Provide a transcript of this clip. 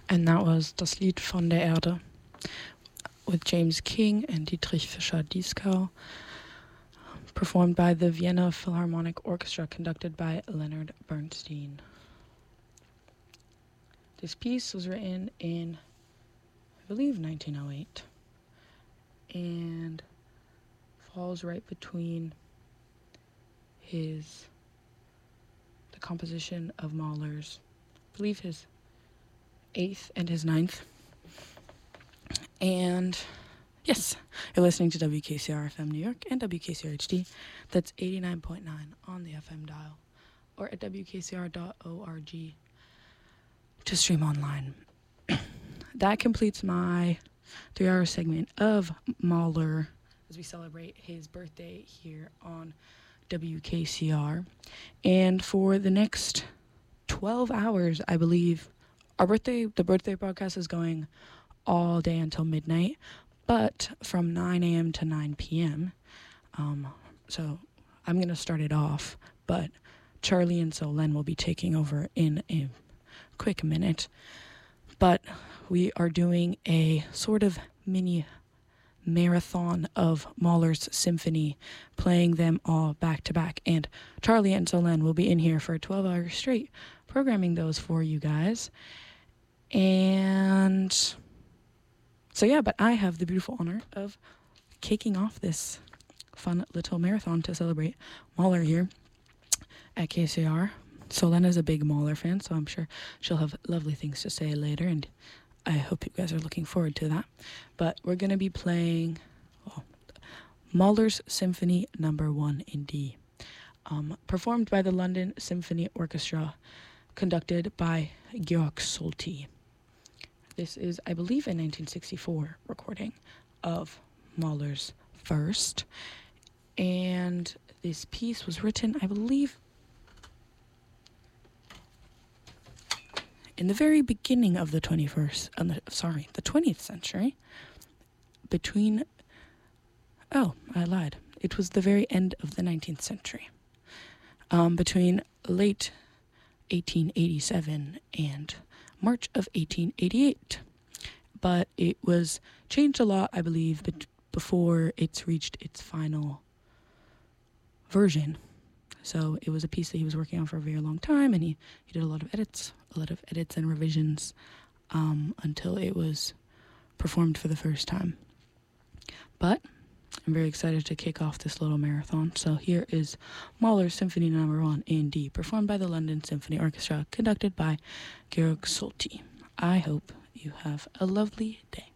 And that was Das Lied von der Erde with James King and Dietrich Fischer-Dieskau, performed by the Vienna Philharmonic Orchestra, conducted by Leonard Bernstein. This piece was written in, I believe, 1908, and falls right between the composition of Mahler's, I believe, his 8th and his 9th. And yes, you're listening to WKCR FM New York and WKCR HD. That's 89.9 on the FM dial, or at WKCR.org to stream online. That completes my 3-hour segment of Mahler as we celebrate his birthday here on WKCR. And for the next 12 hours, I believe, the birthday broadcast is going all day until midnight, but from 9 a.m. to 9 p.m. So I'm going to start it off, but Charlie and Solen will be taking over in a quick minute. But we are doing a sort of mini marathon of Mahler's symphony, playing them all back to back, and Charlie and Solen will be in here for 12 hours straight, programming those for you guys. And so yeah, but I have the beautiful honor of kicking off this fun little marathon to celebrate Mahler here at KCR. Solen is a big Mahler fan, so I'm sure she'll have lovely things to say later, and I hope you guys are looking forward to that. But we're going to be playing Mahler's Symphony No. 1 in D, performed by the London Symphony Orchestra, conducted by Georg Solti. This is, I believe, a 1964 recording of Mahler's first, and this piece was written, I believe, in the very beginning of the 20th century, I lied. It was the very end of the 19th century, between late 1887 and March of 1888. But it was changed a lot, I believe, before it's reached its final version. So it was a piece that he was working on for a very long time, and he did a lot of edits and revisions until it was performed for the first time. But I'm very excited to kick off this little marathon. So here is Mahler's Symphony No. 1 in D, performed by the London Symphony Orchestra, conducted by Georg Solti. I hope you have a lovely day.